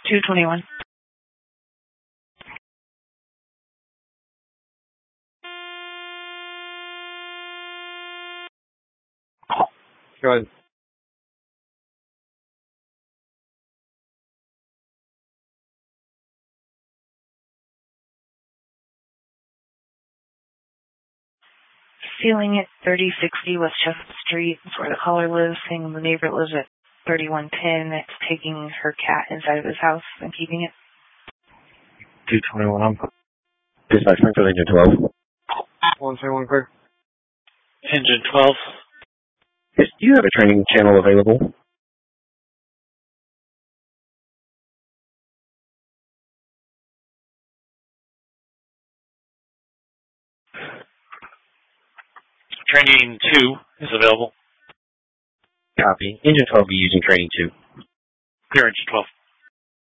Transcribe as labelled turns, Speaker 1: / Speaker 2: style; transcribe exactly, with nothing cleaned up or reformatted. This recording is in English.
Speaker 1: two twenty-one.
Speaker 2: Go ahead.
Speaker 1: Ceiling at thirty sixty West Chestnut Street is where the caller lives, saying the neighbor lives at thirty-one ten. It's taking her cat inside of his house and keeping it.
Speaker 2: two twenty-one, I'm
Speaker 3: Dispatch, Springfield, Engine twelve.
Speaker 2: one three one clear.
Speaker 4: Engine twelve.
Speaker 3: Yes, do you have a training channel available?
Speaker 4: Training two is available.
Speaker 3: Copy. Engine twelve be using training two.
Speaker 4: Clear, Engine twelve.